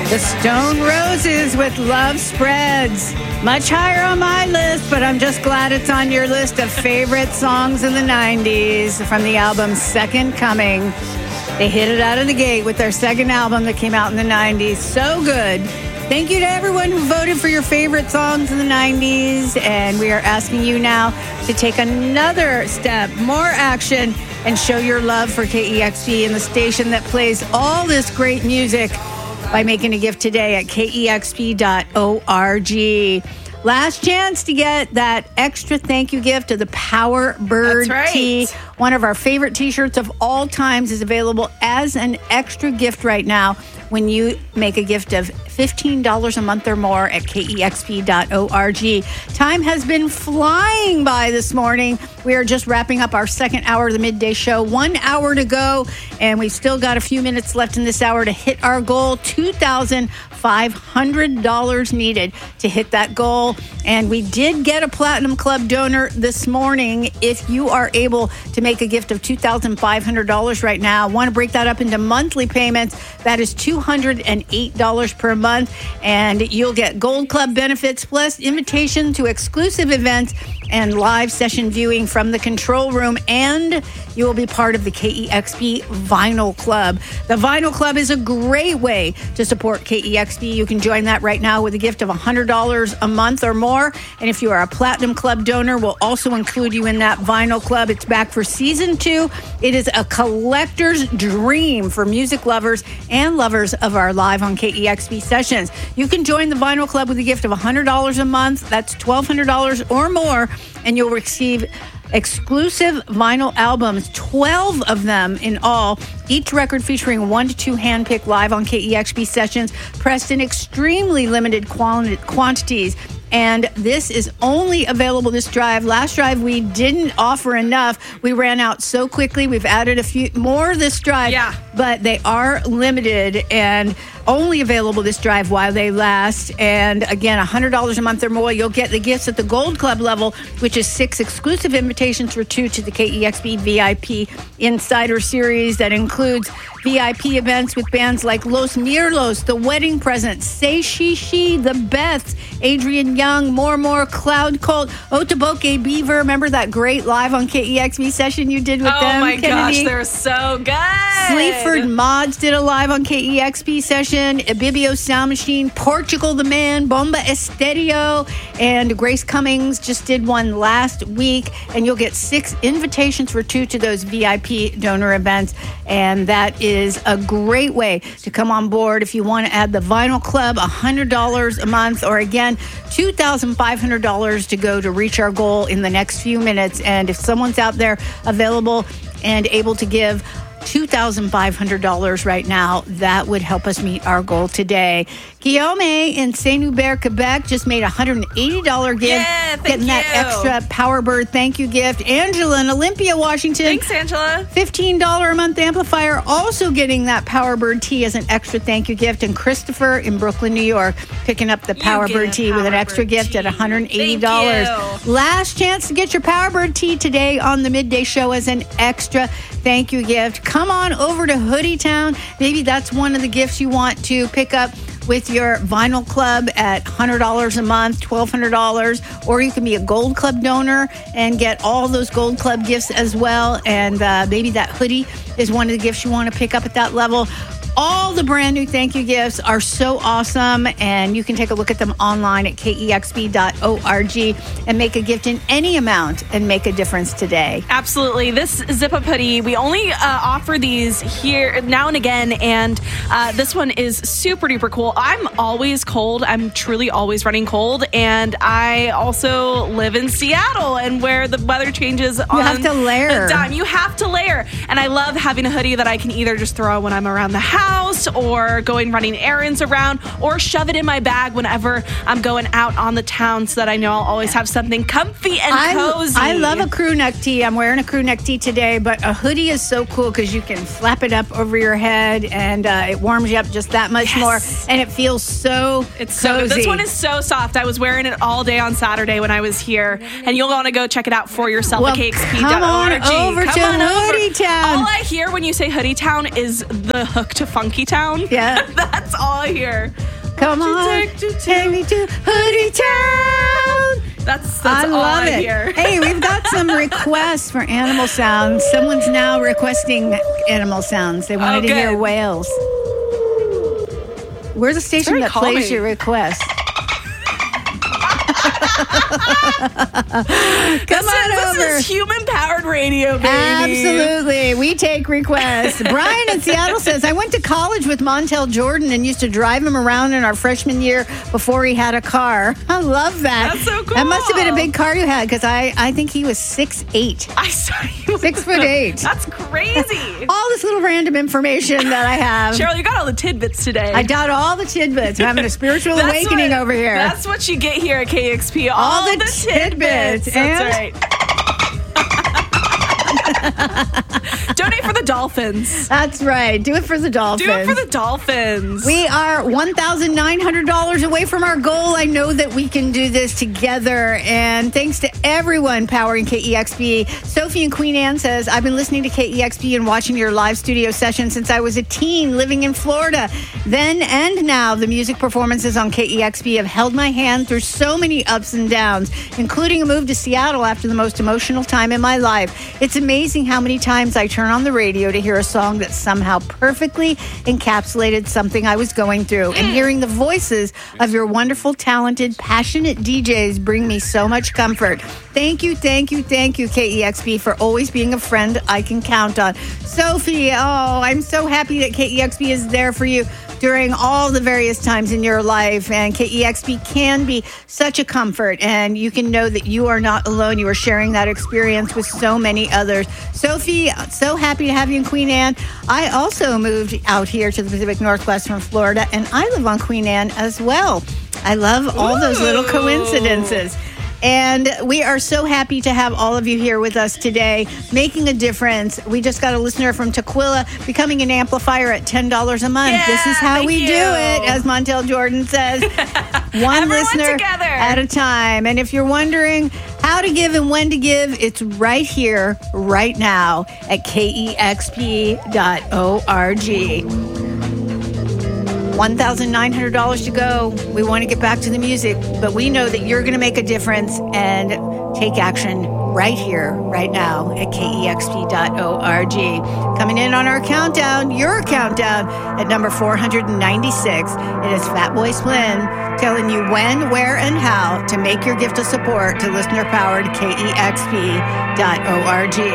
The Stone Roses with Love Spreads. Much higher on my list, but I'm just glad it's on your list of favorite songs in the 90s from the album Second Coming. They hit it out of the gate with their second album that came out in the 90s. So good. Thank you to everyone who voted for your favorite songs in the 90s. And we are asking you now to take another step, more action, and show your love for KEXP and the station that plays all this great music by making a gift today at kexp.org. Last chance to get that extra thank you gift of the Power Bird tee. One of our favorite t-shirts of all times is available as an extra gift right now when you make a gift of $15 a month or more at kexp.org. Time has been flying by this morning. We are just wrapping up our second hour of the midday show. 1 hour to go, and we've still got a few minutes left in this hour to hit our goal. $2,500 needed to hit that goal. And we did get a Platinum Club donor this morning. If you are able to make a gift of $2,500 right now, want to break that up into monthly payments, that is $208 per month. And you'll get Gold Club benefits plus invitation to exclusive events and live session viewing from the control room, and you will be part of the KEXP Vinyl Club. The Vinyl Club is a great way to support KEXP. You can join that right now with a gift of $100 a month or more, and if you are a Platinum Club donor, we'll also include you in that Vinyl Club. It's back for season 2. It is a collector's dream for music lovers and lovers of our live on KEXP sessions. You can join the Vinyl Club with a gift of $100 a month. That's $1,200 or more, and you'll receive exclusive vinyl albums, 12 of them in all, each record featuring 1 to 2 handpicked live on KEXP sessions, pressed in extremely limited quantities. And this is only available this drive. Last drive, we didn't offer enough. We ran out so quickly. We've added a few more this drive, but they are limited and only available this drive while they last. And again, $100 a month or more, you'll get the gifts at the Gold Club level, which is 6 exclusive invitations for 2 to the KEXP VIP Insider Series. That includes VIP events with bands like Los Mirlos, The Wedding Present, Say She, The Beths, Adrian Young, More, Cloud Cult, Otoboke Beaver. Remember that great live on KEXP session you did with them? Oh my Kennedy? gosh, they're so good. Sleaford Mods did a live on KEXP session. Ibibio Sound Machine, Portugal the Man, Bomba Estéreo, and Grace Cummings just did one last week. And you'll get 6 invitations for 2 to those VIP donor events. And that is a great way to come on board if you want to add the Vinyl Club, $100 a month, or again, $2,500 to go to reach our goal in the next few minutes. And if someone's out there available and able to give $2,500 right now, that would help us meet our goal today. Guillaume in Saint-Hubert, Quebec just made a $180 gift, getting that extra Power Bird thank you gift. Angela in Olympia, Washington. Thanks, Angela. $15 a month amplifier, also getting that Power Bird tee as an extra thank you gift. And Christopher in Brooklyn, New York, picking up the Power Bird tee with an extra gift at $180. Last chance to get your Power Bird tee today on the Midday Show as an extra thank you gift. Come on over to Hoodie Town. Maybe that's one of the gifts you want to pick up with your Vinyl Club at $100 a month, $1,200, or you can be a Gold Club donor and get all those Gold Club gifts as well. And maybe that hoodie is one of the gifts you want to pick up at that level. All the brand new thank you gifts are so awesome, and you can take a look at them online at kexp.org and make a gift in any amount and make a difference today. Absolutely. This zip-up hoodie, we only offer these here now and again, and this one is super duper cool. I'm always cold. I'm truly always running cold, and I also live in Seattle, and where the weather changes on you have to layer. A dime. You have to layer, and I love having a hoodie that I can either just throw when I'm around the house or going running errands around, or shove it in my bag whenever I'm going out on the town so that I know I'll always have something comfy and cozy. I love a crew neck tee. I'm wearing a crew neck tee today, but a hoodie is so cool because you can flap it up over your head and it warms you up just that much more, and it feels so cozy. This one is so soft. I was wearing it all day on Saturday when I was here, and you'll want to go check it out for yourself at KEXP.org. Come on over to Hoodie Town. All I hear when you say Hoodie Town is the Hook to Funky Town. Yeah. That's all I hear. Come on, take me to Hoodie Town. That's I all love I it. hear. Hey, we've got some requests for animal sounds. Someone's now requesting animal sounds. They wanted to hear good. whales. Where's the station very that plays calming. your request? This is human-powered radio, baby. Absolutely. We take requests. Brian in Seattle says, I went to college with Montel Jordan and used to drive him around in our freshman year before he had a car. I love that. That's so cool. That must have been a big car you had because I think he was 6'8". I saw you. 6'8". That's crazy. All this little random information that I have. Cheryl, you got all the tidbits today. I got all the tidbits. I'm having a spiritual awakening over here. That's what you get here at KEXP. All the tidbits. That's And- right. Donate for the dolphins. That's right. Do it for the Dolphins. Do it for the dolphins. We are $1,900 away from our goal. I know that we can do this together. And thanks to everyone powering KEXP. Sophie in Queen Anne says, I've been listening to KEXP and watching your live studio session since I was a teen living in Florida. Then and now, the music performances on KEXP have held my hand through so many ups and downs, including a move to Seattle after the most emotional time in my life. It's amazing how many times I turn on the radio to hear a song that somehow perfectly encapsulated something I was going through. And hearing the voices of your wonderful, talented, passionate DJs bring me so much comfort. Thank you, thank you, thank you, KEXP, for always being a friend I can count on. Sophie, I'm so happy that KEXP is there for you during all the various times in your life. And KEXP can be such a comfort. And you can know that you are not alone. You are sharing that experience with so many others. Sophie, so happy to have you in Queen Anne. I also moved out here to the Pacific Northwest from Florida, and I live on Queen Anne as well. I love all those little coincidences. And we are so happy to have all of you here with us today, making a difference. We just got a listener from Tukwila becoming an amplifier at $10 a month. Yeah, this is how we thank do you. it, as Montel Jordan says. One Everyone listener together. at a time. And if you're wondering how to give and when to give, it's right here, right now at KEXP.org. $1,900 to go. We want to get back to the music, but we know that you're going to make a difference and take action right here, right now at KEXP.org. Coming in on our countdown, your countdown at number 496. It is Fatboy Slim telling you when, where, and how to make your gift of support to listener-powered KEXP.org.